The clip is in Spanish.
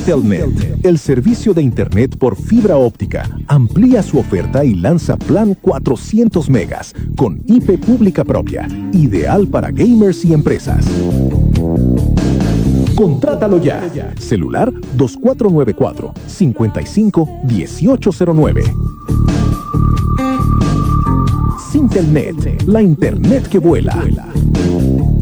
Sintelnet, el servicio de Internet por fibra óptica, amplía su oferta y lanza plan 400 megas con IP pública propia, ideal para gamers y empresas. Contrátalo ya. Celular 2494-551809. Sintelnet, la Internet que vuela.